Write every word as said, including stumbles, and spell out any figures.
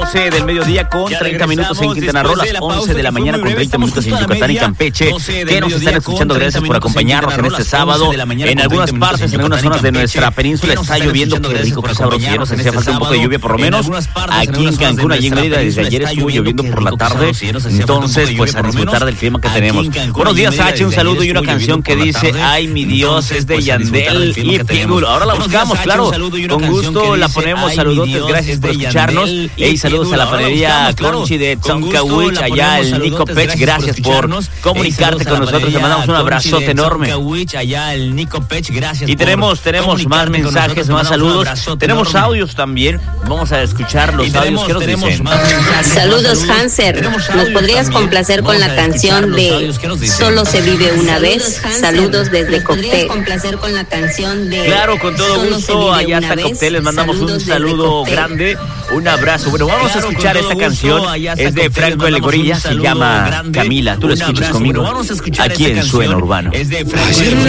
doce del mediodía con treinta minutos en Quintana Roo, las once de la mañana con treinta minutos en Yucatán y Campeche, que nos están escuchando. Gracias por acompañarnos en este sábado. En algunas partes, en algunas zonas de nuestra península está lloviendo. Qué rico, qué sabroso. Ya nos hacía falta un poco de lluvia por lo menos. Aquí en Cancún, allí en Mérida, desde ayer estuvo lloviendo por la tarde. Entonces, pues a disfrutar del clima que tenemos. Buenos días, H, un saludo y una canción que dice Ay, mi Dios, es de Yandel y Pitbull. Ahora la buscamos, claro. Con gusto la ponemos. Saludotes, gracias por escucharnos. Hey, saludos a la panadería Conchi de Tzomkawich, allá el Nico Pech. Gracias por comunicarte con nosotros. Te mandamos un abrazote enorme. Y tenemos, tenemos más mensajes, más saludos. Tenemos audios también. Vamos a escuchar los audios que nos dicen. Saludos, Hanser. ¿Nos podrías complacer con la canción de Solo se vive una vez? Saludos desde Coctel. Claro, con todo gusto. Allá hasta Coctel les mandamos un saludo grande, un abrazo. Bueno, vamos a escuchar esta canción. Es de Franco el Gorilla, se llama Camila. Tú la escuchas conmigo aquí en Suena Urbano. Ayer